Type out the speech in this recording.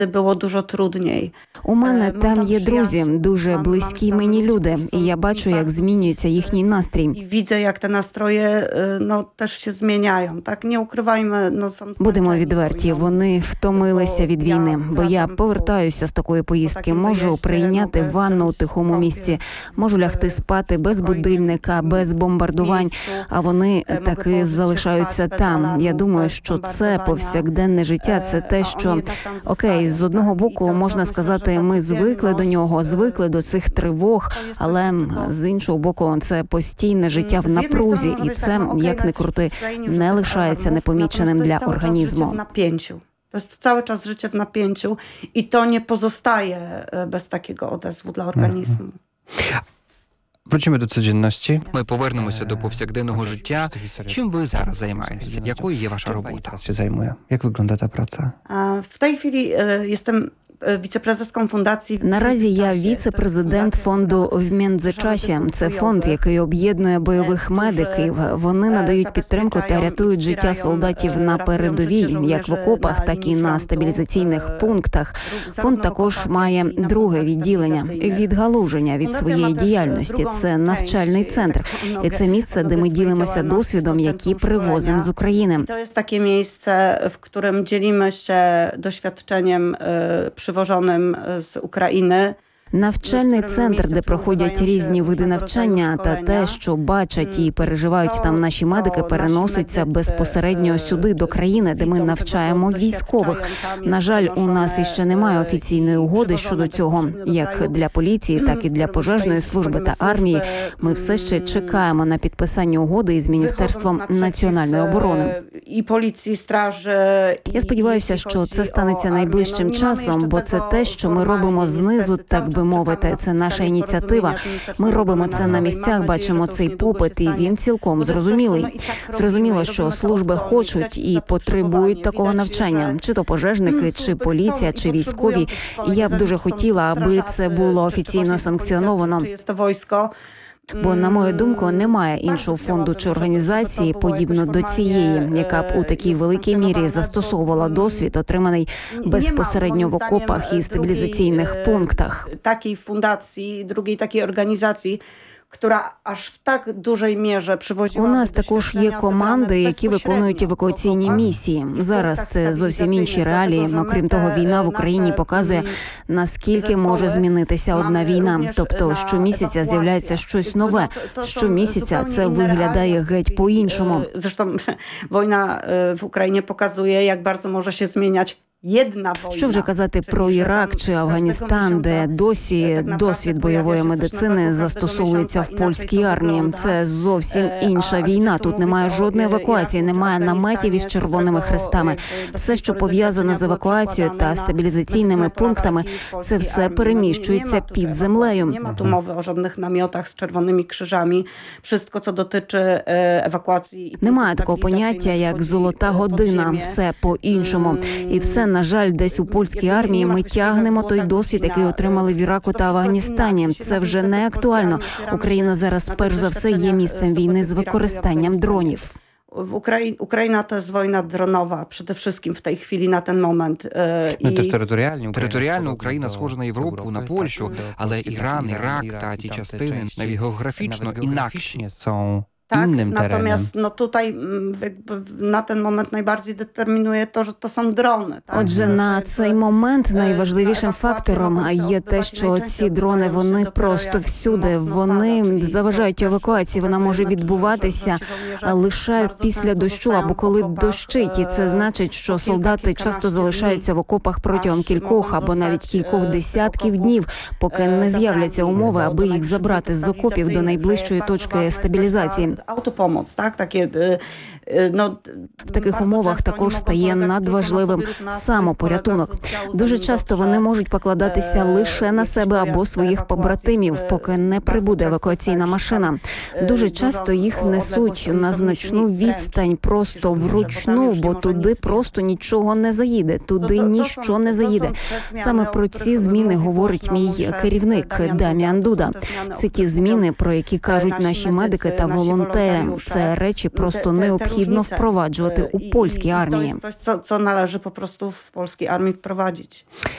Було дуже трудniej. У мене там є друзі, дуже близькі мені люди, і я бачу, як змінюється їхній настрій. І widzę, як te nastroje теж się zmieniają. Так, не укриваємо, Будемо відверті, вони втомилися від війни, бо я повертаюся з такої поїздки, можу прийняти ванну у тихому місці, можу лягти спати без будильника, без бомбардувань, а вони таки залишаються там. Я думаю, що це повсякденне життя, це те, що, окей, з одного боку, можна сказати, ми звикли до нього, звикли до цих тривог, але з іншого боку, це постійне життя в напрузі, і це, як не крути, не лишається непоміченим для організму. To jest cały czas życie w napięciu i to nie pozostaje bez takiego odezwu dla organizmu. Wrócimy do codzienności. Ми повернемося до повсякденного життя. Чим ви зараз займаєтеся? Якою є ваша робота? Teraz się zajmuję. Jak wygląda ta praca? W tej chwili jestem wiceprezeską fundacji. Наразі я віце-президент фонду «В Мєндзичасі». Це фонд, який об'єднує бойових медиків. Вони надають підтримку та рятують життя солдатів на передовій, як в окопах, так і на стабілізаційних пунктах. Фонд також має друге відділення – відгалуження від своєї діяльності. Це навчальний центр. І це місце, де ми ділимося досвідом, який привозимо з України. To jest takie miejsce, w którym dzielimy się doświadczeniem przywożonym z Ukrainy. Навчальний центр, де проходять різні види навчання, та те, що бачать і переживають там наші медики, переноситься безпосередньо сюди, до країни, де ми навчаємо військових. На жаль, у нас іще немає офіційної угоди щодо цього. Як для поліції, так і для пожежної служби та армії. Ми все ще чекаємо на підписання угоди із Міністерством національної оборони. І поліції, стражі. Я сподіваюся, що це станеться найближчим часом, бо це те, що ми робимо знизу, так би мовити, це наша ініціатива. Ми робимо це на місцях, бачимо цей попит, і він цілком зрозумілий. Зрозуміло, що служби хочуть і потребують такого навчання, чи то пожежники, чи поліція, чи військові. І я б дуже хотіла, аби це було офіційно санкціоновано. Бо, на мою думку, немає іншого фонду чи організації, подібно до цієї, яка б у такій великій мірі застосовувала досвід, отриманий безпосередньо в окопах і стабілізаційних пунктах. Такій фундації, другій такій організації, яка аж в так дуже мірі привозила. У нас також є команди, які виконують евакуаційні місії. Зараз це зовсім інші реалії. Окрім того, війна в Україні показує, наскільки може змінитися одна війна. Тобто, щомісяця з'являється щось нове. Щомісяця це виглядає геть по-іншому. Зрештою, війна в Україні показує, як дуже може się змінювати. Що вже казати про Ірак чи Афганістан, де досі досвід бойової медицини застосовується в польській армії. Це зовсім інша війна. Тут немає жодної евакуації, немає наметів із червоними хрестами. Все, що пов'язано з евакуацією та стабілізаційними пунктами, це все переміщується під землею. Немає тут мови о жодних намітах з червоними крижами. Все, що дотичить евакуації. Немає такого поняття, як «золота година». Все по-іншому. І все, на жаль, десь у польській армії ми тягнемо той досвід, який отримали в Іраку та Афганістані. Це вже не актуально. Україна зараз, перш за все, є місцем війни з використанням дронів. Україна to jest wojna dronowa, przede wszystkim w tej chwili na ten moment. Територіально Україна схожа на Європу, на Польщу, але Іран, Ірак та ті частини навіть географічно інакші. Tak, innym terenem. natomiast tutaj na ten moment najbardziej determinuje to, że to są drony. Tak? Отже, на цей момент найважливішим фактором є те, що ці дрони, вони просто всюди, вони заважають евакуації, вона може відбуватися лише після дощу або коли дощить, і це значить, що солдати часто залишаються в окопах протягом кількох або навіть кількох десятків днів, поки не з'являться умови, аби їх забрати з окопів до найближчої точки стабілізації. Автопомоць, так, таке, В таких умовах також стає надважливим самопорятунок. Дуже часто вони можуть покладатися лише на себе або своїх побратимів, поки не прибуде евакуаційна машина. Дуже часто їх несуть на значну відстань просто вручну, бо туди просто нічого не заїде, туди ніщо не заїде. Саме про ці зміни говорить мій керівник Дам'ян Дуда. Це ті зміни, про які кажуть наші медики та волонтери. Це речі просто необхідно впроваджувати у польській армії. To jest coś, co należy po prostu w polskiej armii wprowadzić.